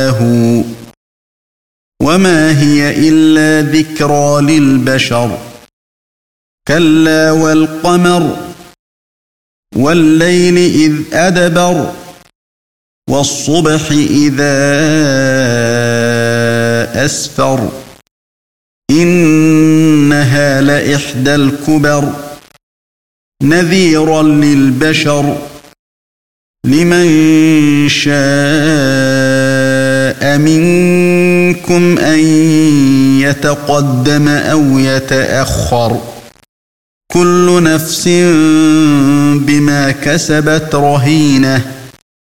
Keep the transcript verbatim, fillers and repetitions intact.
له وما هي إلا ذكرى للبشر كلا والقمر والليل إذ أدبر والصبح إذا أسفر إنها لإحدى الكبر نذيرا للبشر لمن شاء منكم أن يتقدم أو يتأخر كل نفس بما كسبت رهينة